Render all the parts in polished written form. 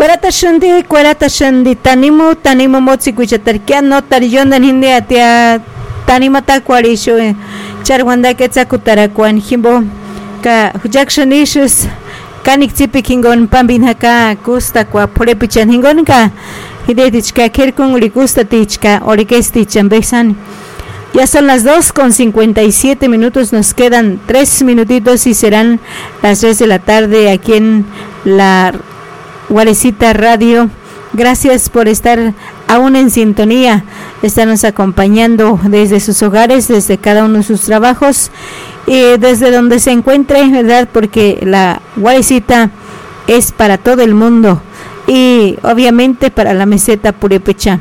Cuerata shandi tanimu motsi kuchatarkiano tariyondan hindi atia tanimata kwarisho charwanda ketzakutarakuan himbo ka hujakshanishus kanik tipi kingon pambin haka gusta kwa purepichan hingon ka hidetichka kerkun uri gusta tichka orikestichan besan. Ya son las 2:57, nos quedan 3 minutitos y serán las 3 de la tarde aquí en la Guarecita Radio. Gracias por estar aún en sintonía, estarnos acompañando desde sus hogares, desde cada uno de sus trabajos y desde donde se encuentre, ¿verdad? Porque la Guarecita es para todo el mundo y obviamente para la meseta purépecha.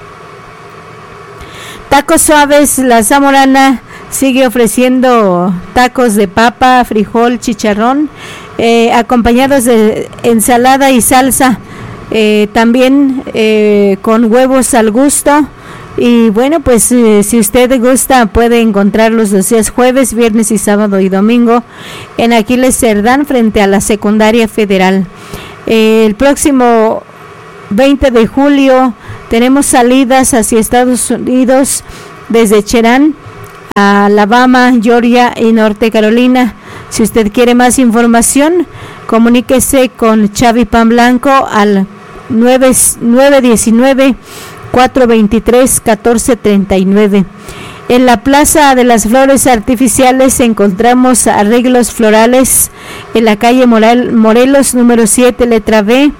Tacos suaves, la Zamorana sigue ofreciendo tacos de papa, frijol, chicharrón, acompañados de ensalada y salsa, también con huevos al gusto. Y bueno, pues si usted gusta puede encontrarlos los días jueves, viernes y sábado y domingo en Aquiles Cerdán frente a la Secundaria Federal. El próximo 20 de julio tenemos salidas hacia Estados Unidos desde Cherán, Alabama, Georgia y Norte Carolina. Si usted quiere más información, comuníquese con Xavi Pan Blanco al 919-423-1439. En la Plaza de las Flores Artificiales encontramos arreglos florales en la calle Morelos número 7, letra B,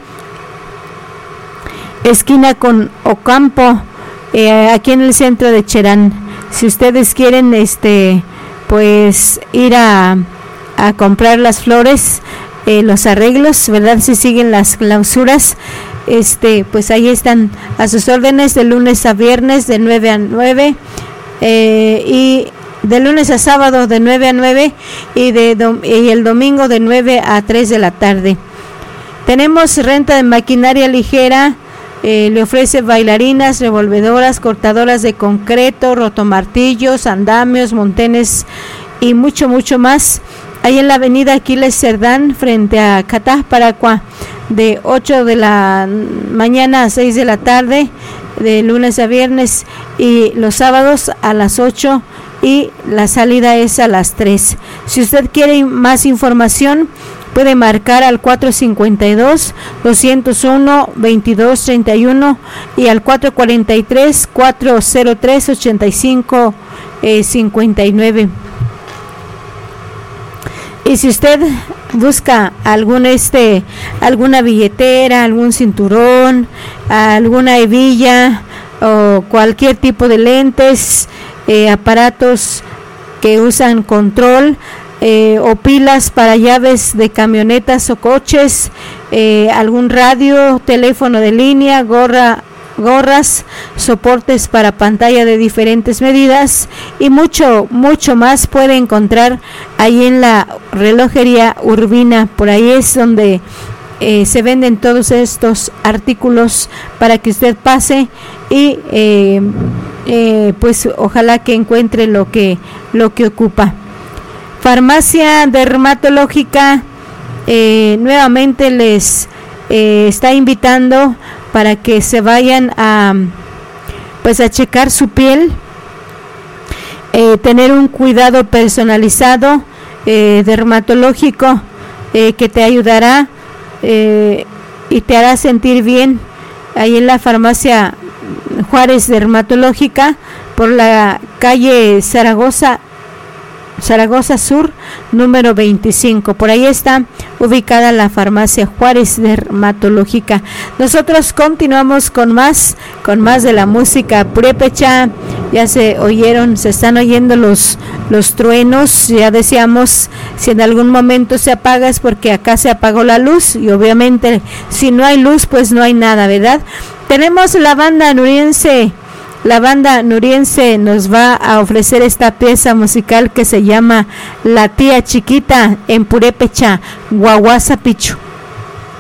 esquina con Ocampo, aquí en el centro de Cherán. Si ustedes quieren pues ir a comprar las flores, los arreglos, ¿verdad? Si siguen las clausuras, pues ahí están a sus órdenes de lunes a viernes de 9 a 9 y de lunes a sábado de 9 a 9 y el domingo de 9 a 3 de la tarde. Tenemos renta de maquinaria ligera. Le ofrece bailarinas, revolvedoras, cortadoras de concreto, rotomartillos, andamios, montenes y mucho más. Ahí en la avenida Aquiles Cerdán frente a Catá, Paracua, de 8 de la mañana a 6 de la tarde, de lunes a viernes, y los sábados a las 8 y la salida es a las 3. Si usted quiere más información, puede marcar al 452-201-2231 y al 443-403-8559. Y si usted busca alguna billetera, algún cinturón, alguna hebilla o cualquier tipo de lentes, aparatos que usan control, o pilas para llaves de camionetas o coches, algún radio, teléfono de línea, gorras, soportes para pantalla de diferentes medidas y mucho más puede encontrar ahí en la relojería Urbina. Por ahí es donde se venden todos estos artículos para que usted pase y pues ojalá que encuentre lo que ocupa. Farmacia Dermatológica nuevamente les está invitando para que se vayan a checar su piel, tener un cuidado personalizado dermatológico que te ayudará y te hará sentir bien. Ahí en la Farmacia Juárez Dermatológica por la calle Zaragoza Sur, número 25. Por ahí está ubicada la Farmacia Juárez Dermatológica. Nosotros continuamos con más de la música purépecha. Ya se están oyendo los truenos. Ya decíamos, si en algún momento se apaga es porque acá se apagó la luz y obviamente si no hay luz pues no hay nada, ¿verdad? Tenemos la banda nuriense. La banda nuriense nos va a ofrecer esta pieza musical que se llama La Tía Chiquita, en purépecha, Guaguasa Pichu.